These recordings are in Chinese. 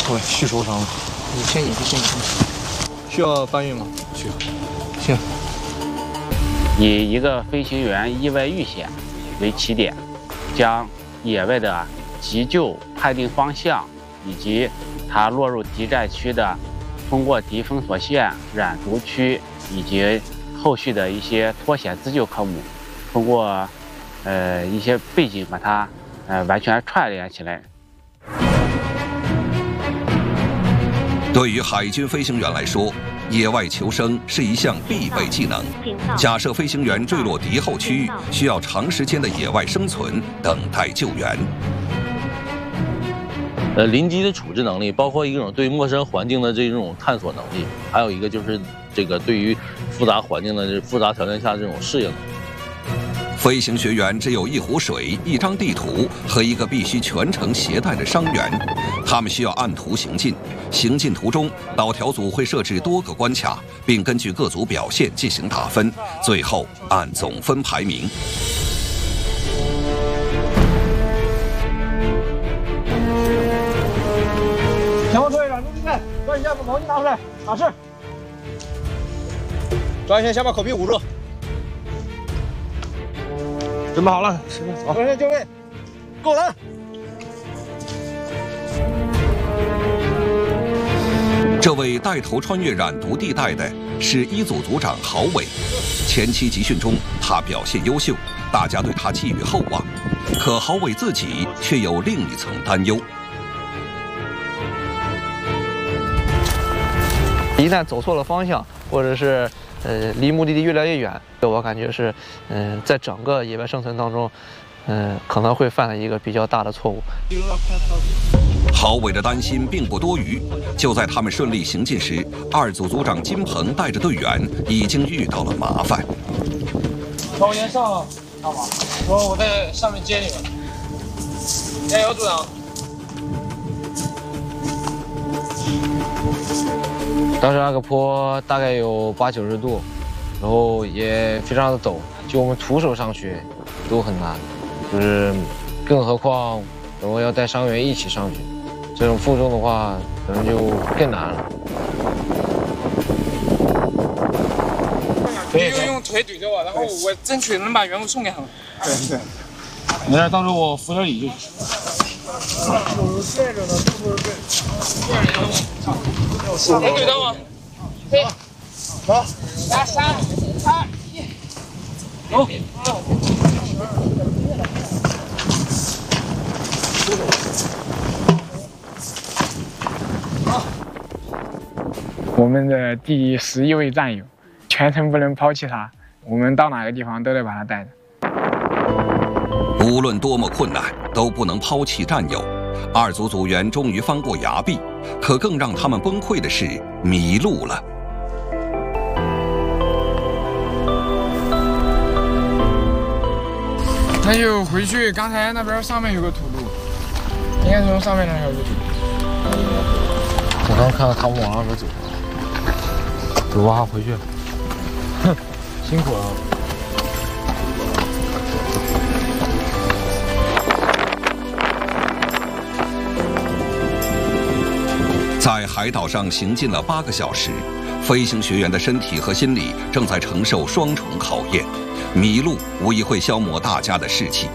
对，续受伤了。 你先引，先引。 需要搬运吗？需要。行。 以一个飞行员意外遇险为起点，将野外的急救、判定方向，以及他落入敌占区的，通过敌封锁线、染毒区以及后续的一些脱险自救科目，通过一些背景把它完全串联起来。 对于海军飞行员来说，野外求生是一项必备技能。假设飞行员坠落敌后区域，需要长时间的野外生存，等待救援。 临机的处置能力，包括一种对陌生环境的这种探索能力，还有一个就是这个对于复杂环境的复杂条件下这种适应。 飞行学员只有一壶水、一张地图和一个必须全程携带的伤员，他们需要按图行进。行进途中，导条组会设置多个关卡，并根据各组表现进行打分，最后按总分排名。 前方作业长，注意看，抓一下，把毛巾拿出来，打湿。抓一下，先把口鼻捂住。准备好了，走。专线就位，够蓝。 这位带头穿越染毒地带的是一组组长郝伟。前期集训中，他表现优秀，大家对他寄予厚望。可郝伟自己却有另一层担忧。 一旦走错了方向，或者是离目的地越来越远，我感觉是在整个野外生存当中，可能会犯了一个比较大的错误。 郝伟的担心并不多余，就在他们顺利行进时，二组组长金鹏带着队员已经遇到了麻烦。 我先上了，好吗？我在上面接你们。加油，组长！ 当时那个坡大概有80-90度，然后也非常的陡，就我们徒手上去都很难，就是更何况然后要带伤员一起上去，这种负重的话可能就更难了。 你就用腿怼着我，然后我争取能把员工送给他们。对。没事，到时候我扶着你就行。对着呢，是不是对？能怼到吗？对。好。来，3、2、1，走。 我们的第11位战友，全程不能抛弃他，我们到哪个地方都得把他带着。 无论多么困难，都不能抛弃战友。二组组员终于翻过崖壁，可更让他们崩溃的是迷路了。 那就回去，刚才那边上面有个土路，应该从上面那条路。 我刚看到他们往那边走，走吧，回去。哼，辛苦了。 在海岛上行进了8个小时，飞行学员的身体和心理正在承受双重考验，迷路无疑会消磨大家的士气。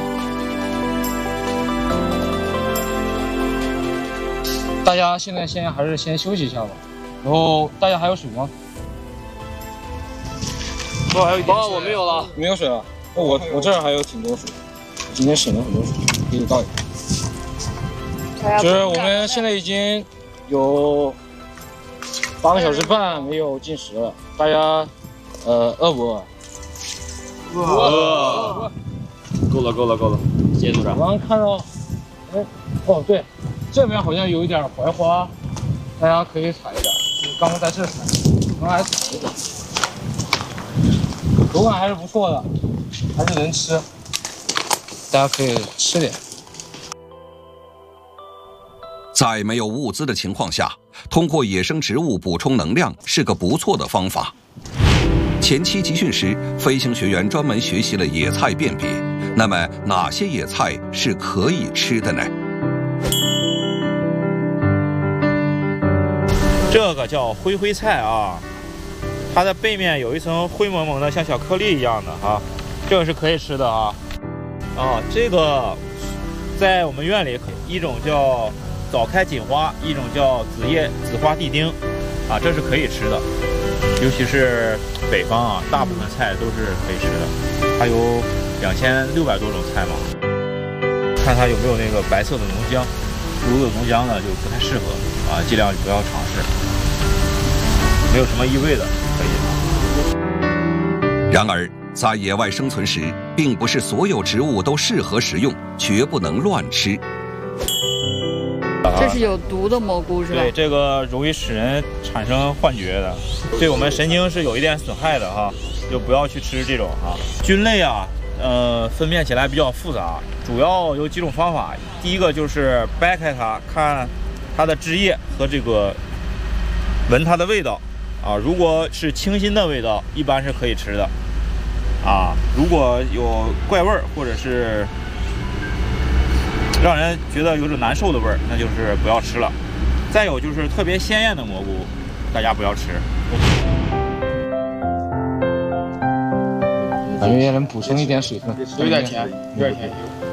大家现在还是先休息一下吧。然后大家还有水吗？还有一点。我没有了。没有水了。我这儿还有挺多水，今天省了很多水，给你倒一点。就是我们现在已经有8个小时半没有进食了，大家饿不饿？饿。够了。谢谢组长。我刚看到，哦对，这边好像有一点槐花，大家可以采一点。刚刚在这采，刚刚还采一点，口感还是不错的，还是能吃，大家可以吃点。 在没有物资的情况下，通过野生植物补充能量是个不错的方法。前期集训时，飞行学员专门学习了野菜辨别。那么，哪些野菜是可以吃的呢？ 这个叫灰灰菜啊，它的背面有一层灰蒙蒙的，像小颗粒一样的啊，这个是可以吃的啊。这个在我们院里，一种叫早开锦花，一种叫紫花地丁，啊，这是可以吃的。尤其是北方啊，大部分菜都是可以吃的。它有2600多种菜嘛，看它有没有那个白色的浓浆，如果有浓浆呢，就不太适合啊，尽量不要尝试。没有什么异味的可以。 然而，在野外生存时，并不是所有植物都适合食用，绝不能乱吃。 这是有毒的蘑菇是吧？ 对，这个容易使人产生幻觉的，对我们神经是有一点损害的哈，就不要去吃这种哈。菌类啊，分辨起来比较复杂，主要有几种方法。第一个就是掰开它，看它的汁液和这个闻它的味道啊，如果是清新的味道，一般是可以吃的啊。如果有怪味儿或者是让人觉得有种难受的味儿，那就是不要吃了。再有就是特别鲜艳的蘑菇，大家不要吃。 感觉也能补充一点水分，有点甜，有点甜。